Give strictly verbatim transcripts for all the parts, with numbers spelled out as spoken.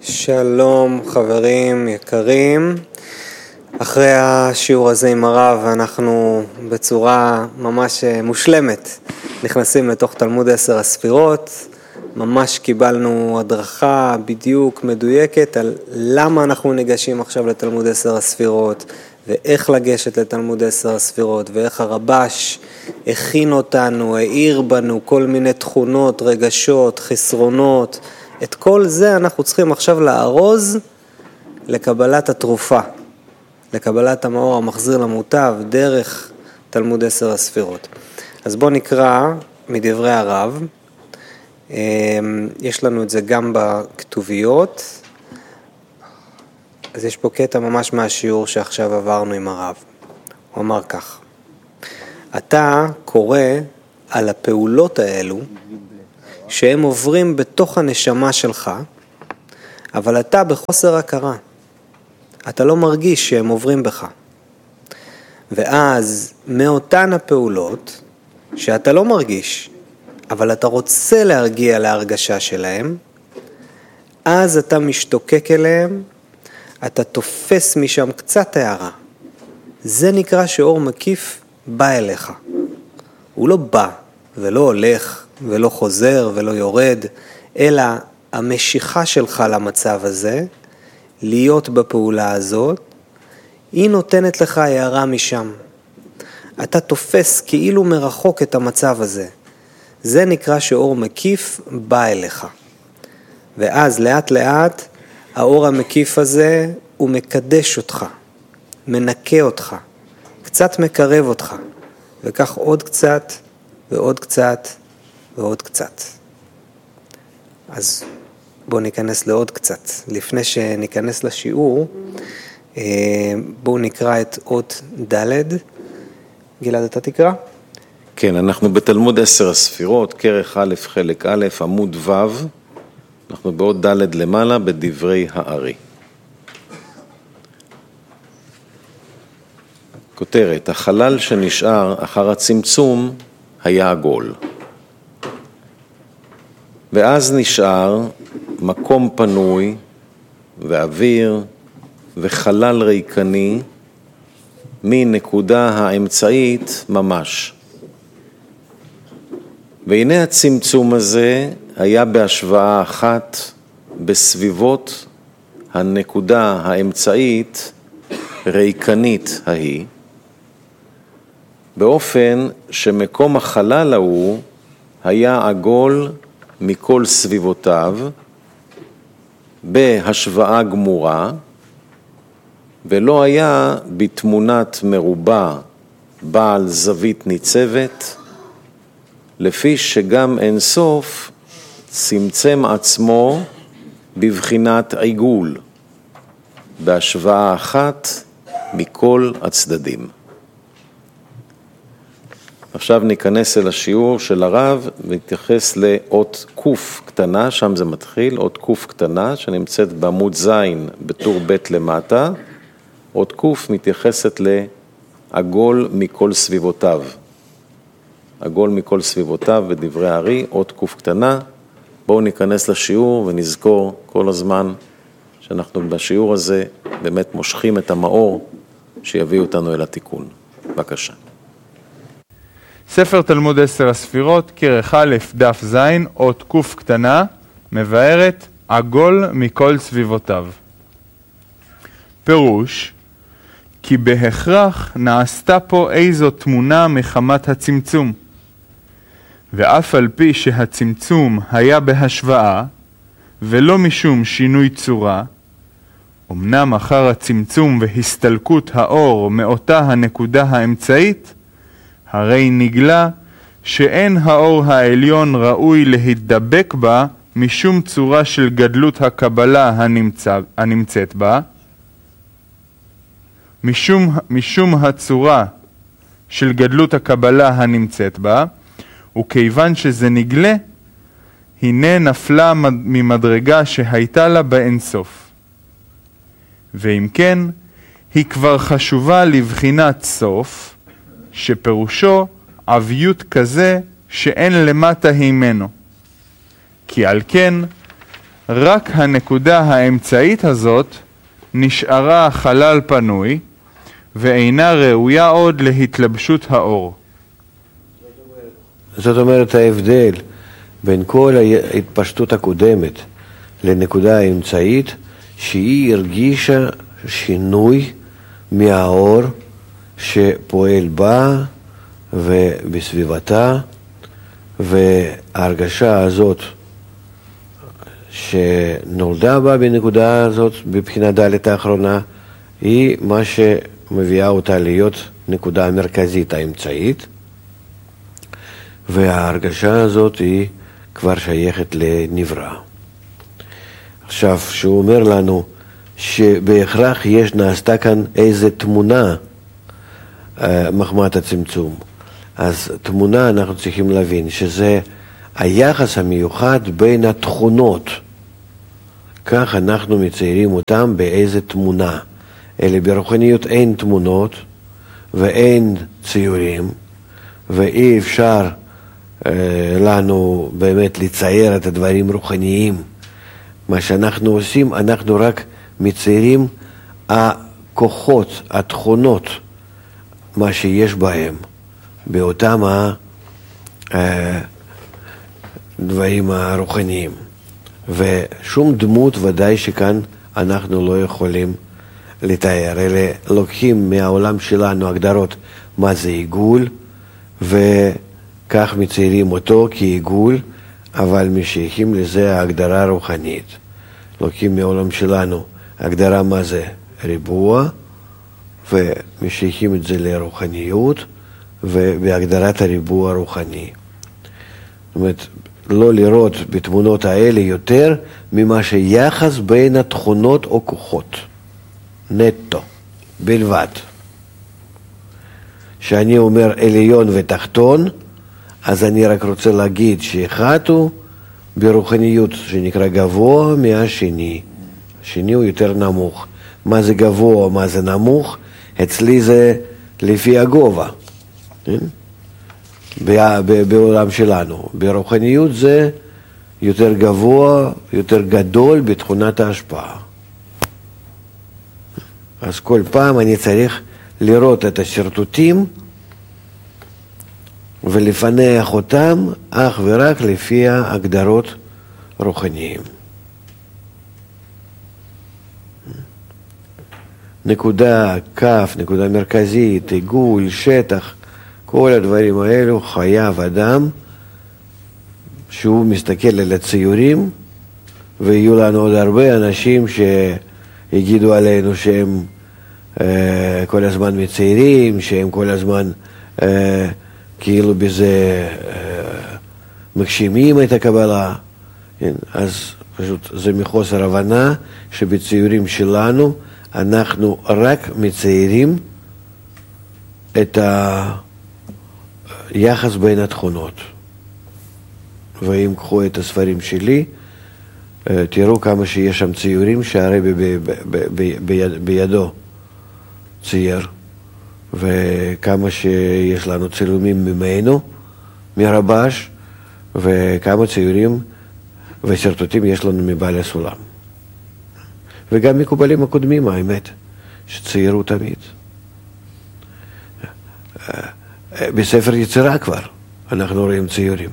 שלום חברים יקרים, אחרי השיעור הזה עם הרב אנחנו בצורה ממש מושלמת נכנסים לתוך תלמוד עשר הספירות. ממש קיבלנו הדרכה בדיוק מדויקת על למה אנחנו ניגשים עכשיו לתלמוד עשר הספירות ואיך לגשת לתלמוד עשר הספירות ואיך הרבש הכין אותנו, העיר בנו כל מיני תכונות, רגשות, חסרונות. את כל זה אנחנו צריכים עכשיו לארוז לקבלת התרופה, לקבלת המאור המחזיר למוטב דרך תלמוד עשר הספירות. אז בואו נקרא מדברי הרב. יש לנו את זה גם בכתוביות. אז יש פה קטע ממש מהשיעור שעכשיו עברנו עם הרב. הוא אמר כך: אתה קורא על הפעולות האלו שהם עוברים בתוך הנשמה שלך, אבל אתה בחוסר הכרה. אתה לא מרגיש שהם עוברים בך. ואז מאותן הפעולות שאתה לא מרגיש, אבל אתה רוצה להרגיע להרגשה שלהם, אז אתה משתוקק אליהם, אתה תופס משם קצת הערה. זה נקרא שאור מקיף בא אליך. הוא לא בא ולא הולך ולא חוזר ולא יורד, אלא המשיכה שלך למצב הזה, להיות בפעולה הזאת, היא נותנת לך הערה משם. אתה תופס כאילו מרחוק את המצב הזה. זה נקרא שאור מקיף בא אליך. ואז לאט לאט האור המקיף הזה הוא מקדש אותך, מנקה אותך, קצת מקרב אותך, וכך עוד קצת ועוד קצת ועוד קצת. אז בואו ניכנס לעוד קצת. לפני שניכנס לשיעור, בואו נקרא את אות ד'. גלעד, אתה תקרא? כן, אנחנו בתלמוד עשר הספירות, כרך א' חלק א', עמוד ו', אנחנו בעוד ד' למעלה בדברי הארי. כותרת: החלל שנשאר אחר הצמצום היה עגול. ואז נשאר מקום פנוי ואוויר וחלל ריקני מנקודה האמצעית ממש. והנה הצמצום הזה היה בהשוואה אחת בסביבות הנקודה האמצעית ריקנית ההיא, באופן שמקום החלל ההוא היה עגול מכל סביבותיו בהשוואה גמורה, ולא היה בתמונת מרובע בעל זווית ניצבת, לפי שגם אין סוף צמצם עצמו בבחינת עיגול, בהשוואה אחת מכל הצדדים. עכשיו ניכנס אל השיעור של הרב ונתייחס לאות קוף קטנה, שם זה מתחיל, אות קוף קטנה שנמצאת בעמוד זין בטור ב' למטה. אות קוף מתייחסת לעגול מכל סביבותיו. עגול מכל סביבותיו בדברי הארי, אות קוף קטנה. בואו ניכנס לשיעור ונזכור כל הזמן שאנחנו בשיעור הזה באמת מושכים את המאור שיביא אותנו אל התיקון. בבקשה. ספר תלמוד עשר הספירות, כרך א' דף זין, אות קוף קטנה, מבארת עגול מכל סביבותיו. פירוש: כי בהכרח נעשתה פה איזו תמונה מחמת הצמצום. ואף על פי שהצמצום היה בהשוואה, ולא משום שינוי צורה, אמנם אחר הצמצום והסתלקות האור מאותה הנקודה האמצעית, הרי נגלה שאין האור העליון ראוי להידבק בה משום צורה של גדלות הקבלה הנמצא, הנמצאת בה, משום, משום הצורה של גדלות הקבלה הנמצאת בה, וכיוון שזה נגלה, הנה נפלה ממדרגה שהייתה לה באינסוף. ואם כן, היא כבר חשובה לבחינת סוף, שפירושו עביות כזה שאין למטה הימנו. כי על כן, רק הנקודה האמצעית הזאת נשארה חלל פנוי, ואינה ראויה עוד להתלבשות האור. זאת אומרת, ההבדל בין כל ההתפשטות הקודמת לנקודה האמצעית, שהיא הרגישה שינוי מהאור שפועל בה ובסביבתה, וההרגשה הזאת שנולדה בה בנקודה הזאת, בבחינה ד' האחרונה, היא מה שמביאה אותה להיות נקודה המרכזית האמצעית, וההרגשה הזאת היא כבר שייכת לנברא. עכשיו, שהוא אומר לנו שבהכרח יש, נעשתה כאן איזו תמונה מחמת הצמצום. אז תמונה אנחנו צריכים להבין שזה היחס המיוחד בין התכונות. כך אנחנו מציירים אותם באיזו תמונה. אלה ברוחניות אין תמונות ואין ציורים, ואי אפשר אה, לנו באמת לצייר את הדברים רוחניים. מה שאנחנו עושים, אנחנו רק מציירים הכוחות, התכונות, מה שיש בהם, באותם הדברים הרוחניים. ושום דמות ודאי שכאן אנחנו לא יכולים לתאר, אלה לוקחים מהעולם שלנו הגדרות מה זה עיגול, וכך מציירים אותו כעיגול, אבל משייכים לזה ההגדרה הרוחנית. לוקחים מהעולם שלנו הגדרה מה זה ריבוע, ומשייכים את זה לרוחניות, ובהגדרת הריבוע הרוחני. זאת אומרת, לא לראות בתמונות האלה יותר ממה שיחס בין התכונות או כוחות. נטו, בלבד. שאני אומר עליון ותחתון, אז אני רק רוצה להגיד שאחד הוא ברוחניות שנקרא גבוה מהשני. השני הוא יותר נמוך. מה זה גבוה, מה זה נמוך? אצלי זה לפי הגובה. בעולם שלנו. ברוחניות זה יותר גבוה, יותר גדול בתכונת ההשפעה. אז כל פעם אני צריך לראות את השרטוטים ולפנח אותם אך ורק לפי ההגדרות רוחניים. נקודה, כף, נקודה מרכזית, עיגול, שטח, כל הדברים האלו חייב אדם שהוא מסתכל על הציורים, ויהיו לנו עוד הרבה אנשים שיגידו עלינו שהם אה, כל הזמן מציירים, שהם כל הזמן אה, כאילו בזה אה, מגשימים את הקבלה. כן? אז פשוט זה מחוסר הבנה שבציורים שלנו אנחנו רק מציירים את היחס בין התכונות. ואם קחו את הספרים שלי, תראו כמה שיש שם ציורים שהרבי בידו צייר, וכמה שיש לנו צילומים ממנו, מרבש, וכמה ציורים ושרטוטים יש לנו מבעל הסולם. וגם מקובלים הקודמים, האמת, שציירו תמיד. בספר יצירה כבר אנחנו רואים ציורים.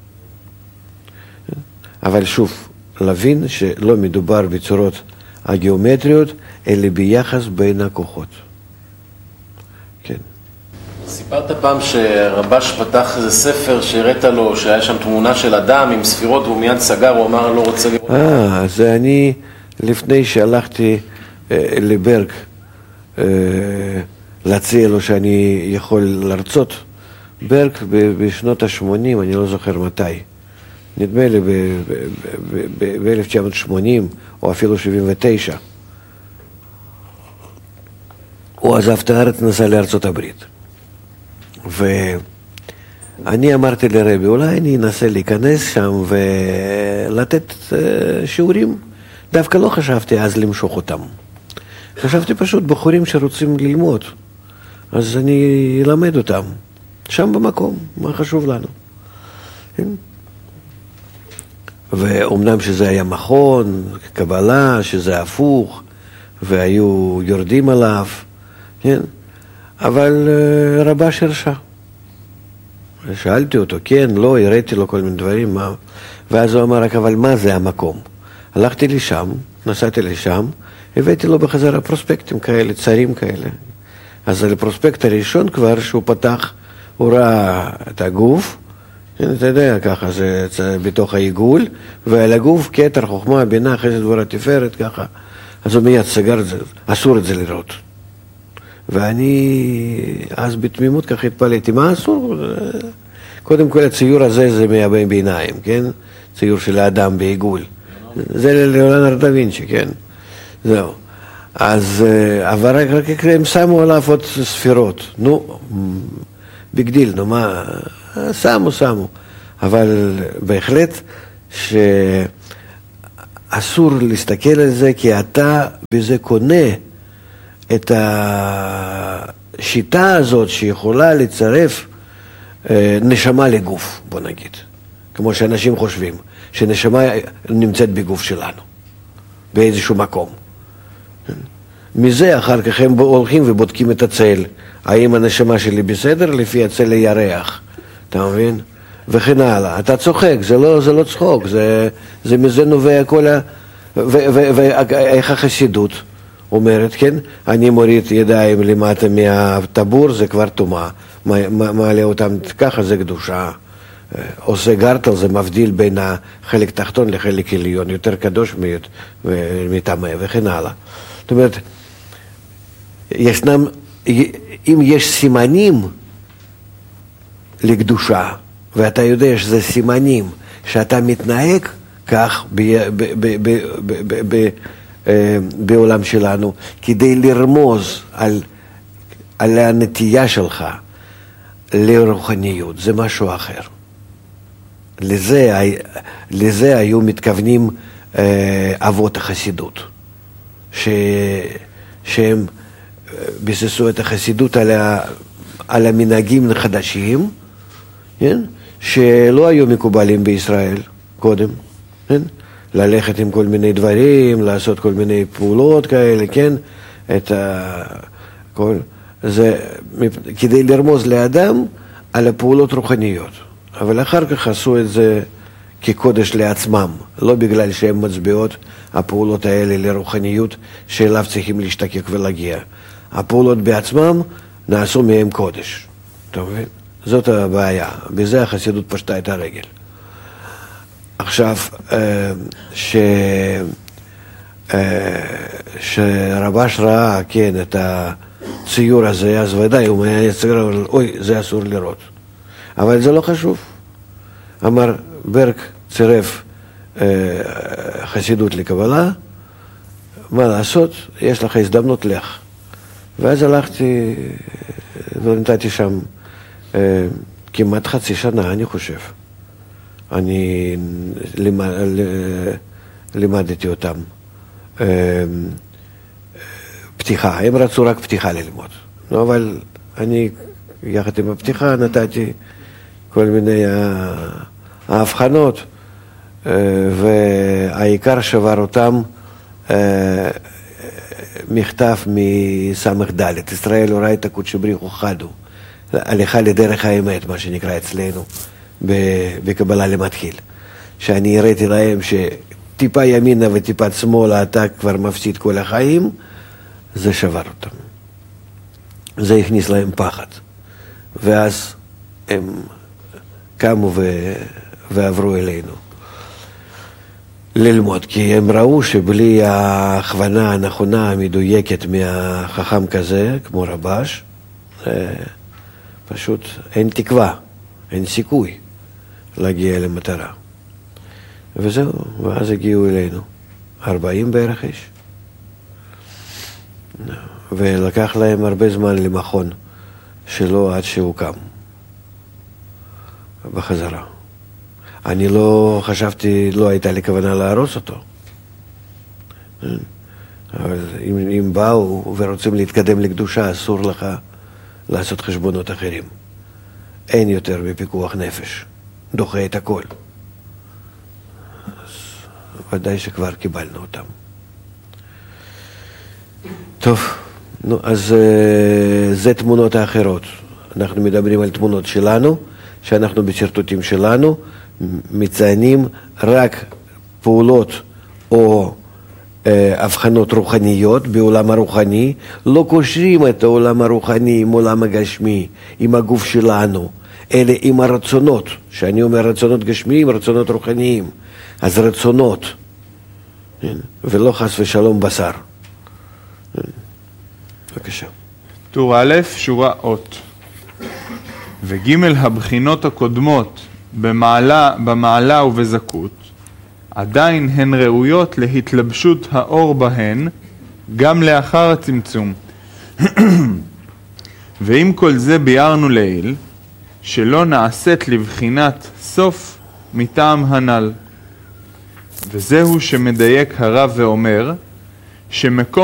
אבל שוב, להבין שלא מדובר בצורות הגיאומטריות, אלא ביחס בין הכוחות. כן. סיפרת פעם שרבש פתח איזה ספר שהראית לו, שהיה שם תמונה של אדם עם ספירות, והוא מיד סגר, הוא אמר לא רוצה לראות. אה, זה אני, לפני שהלכתי אה, לברג, אה, להציע לו שאני יכול להרצות, ברג בשנות ה-שמונים, אני לא זוכר מתי. נדמה לי ב-אלף תשע מאות שמונים או אפילו שבעים ותשע. הוא עזב את הארץ, נסע לארצות הברית. ואני אמרתי לרבי, אולי אני אנסה להיכנס שם ולתת שיעורים. דווקא לא חשבתי אז למשוך אותם. חשבתי פשוט בחורים שרוצים ללמוד. אז אני אלמד אותם. שם במקום, מה חשוב לנו. ואומנם שזה היה מכון, קבלה, שזה הפוך, והיו יורדים עליו, כן? אבל רבש הרשה. שאלתי אותו, כן, לא, הראיתי לו כל מיני דברים, מה? ואז הוא אמר, אבל מה זה המקום? הלכתי לשם, נסעתי לשם, הבאתי לו בחזרה פרוספקטים כאלה, צרים כאלה. אז על הפרוספקט הראשון כבר, שהוא פתח, הוא ראה את הגוף, אתה יודע, ככה זה, זה בתוך העיגול, ועל הגוף כתר, חוכמה, בינה, חסד דבורה תפארת, ככה. אז הוא מיד סגר את זה, אסור את זה לראות. ואני אז בתמימות ככה התפלאתי, מה אסור? קודם כל הציור הזה זה מהבן בעיניים, כן? ציור של האדם בעיגול. זה ליאונרדו דה וינצ'י, כן? זהו. אז, אבל רק הם שמו עליו עוד ספירות. נו, בגדיל, נו מה, שמו, שמו. אבל בהחלט שאסור להסתכל על זה, כי אתה בזה קונה את השיטה הזאת שיכולה לצרף נשמה לגוף, בוא נגיד. כמו שאנשים חושבים, שנשמה נמצאת בגוף שלנו, באיזשהו מקום. מזה אחר כך הם הולכים ובודקים את הצל. האם הנשמה שלי בסדר? לפי הצל הירח. אתה מבין? וכן הלאה. אתה צוחק, זה לא, זה לא צחוק, זה, זה מזה נובע כל ה... ואיך החסידות אומרת, כן? אני מוריד ידיים למטה מהטבור, זה כבר טומאה. מעלה אותם ככה, זה קדושה. עושה גרטל, זה מבדיל בין החלק תחתון לחלק עליון, יותר קדוש מטמא וכן הלאה. זאת אומרת, ישנם, אם יש סימנים לקדושה, ואתה יודע שזה סימנים שאתה מתנהג כך ב, ב, ב, ב, ב, ב, ב, בעולם שלנו, כדי לרמוז על, על הנטייה שלך לרוחניות, זה משהו אחר. לזה, לזה היו מתכוונים אה, אבות החסידות, ש, שהם ביססו את החסידות על, ה, על המנהגים החדשים, כן? שלא היו מקובלים בישראל קודם, כן? ללכת עם כל מיני דברים, לעשות כל מיני פעולות כאלה, כן? את ה, כל, זה, כדי לרמוז לאדם על הפעולות רוחניות. אבל אחר כך עשו את זה כקודש לעצמם, לא בגלל שהן מצביעות הפעולות האלה לרוחניות שאליו צריכים להשתקק ולהגיע. הפעולות בעצמם נעשו מהם קודש. אתה מבין? זאת הבעיה. בזה החסידות פשטה את הרגל. עכשיו, ש... שרבש ראה, כן, את הציור הזה, אז ודאי, הוא היה ציור, אוי, זה אסור לראות. אבל זה לא חשוב. אמר, ברק צירף חסידות לקבלה, מה לעשות? יש לך הזדמנות, לך. ואז הלכתי ונתתי שם אה, כמעט חצי שנה, אני חושב. אני לימד, לימדתי אותם אה, פתיחה. הם רצו רק פתיחה ללמוד. לא, אבל אני, יחד עם הפתיחה, נתתי כל מיני ההבחנות, אה, והעיקר שבר אותם אה, מכתב מסמך ד' ישראל הוראה את הקודש בריחו חדו, הליכה לדרך האמת, מה שנקרא אצלנו בקבלה למתחיל. שאני הראיתי להם שטיפה ימינה וטיפה שמאלה אתה כבר מפסיד כל החיים, זה שבר אותם. זה הכניס להם פחד. ואז הם קמו ו... ועברו אלינו. ללמוד, כי הם ראו שבלי ההכוונה הנכונה, המדויקת מהחכם כזה, כמו רבש, פשוט אין תקווה, אין סיכוי להגיע למטרה. וזהו, ואז הגיעו אלינו. ארבעים בערך איש. ולקח להם הרבה זמן למכון שלו עד שהוא קם. בחזרה. אני לא חשבתי, לא הייתה לי כוונה להרוס אותו. אבל אם, אם באו ורוצים להתקדם לקדושה, אסור לך לעשות חשבונות אחרים. אין יותר בפיקוח נפש. דוחה את הכל. ודאי שכבר קיבלנו אותם. טוב, נו, אז זה תמונות האחרות. אנחנו מדברים על תמונות שלנו, שאנחנו בשרטוטים שלנו, מציינים רק פעולות או אה, הבחנות רוחניות בעולם הרוחני, לא קושרים את העולם הרוחני עם עולם הגשמי, עם הגוף שלנו, אלא עם הרצונות, שאני אומר רצונות גשמיים, רצונות רוחניים, אז רצונות, ולא חס ושלום בשר. בבקשה. טור א', שורה אות. וג' הבחינות הקודמות במעלה, במעלה ובזכות, עדיין הן ראויות להתלבשות האור בהן, גם לאחר הצמצום. ועם כל זה ביארנו לעיל, שלא נעשית לבחינת סוף מטעם הנ"ל. וזהו שמדייק הרב ואומר, שמקום